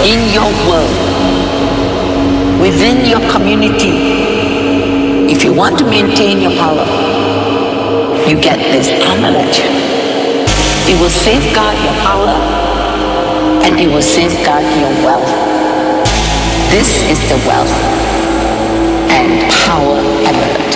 in your world, within your community. If you want to maintain your power, you get this amulet. It will safeguard your power and it will safeguard your wealth. This is the wealth and power amulet.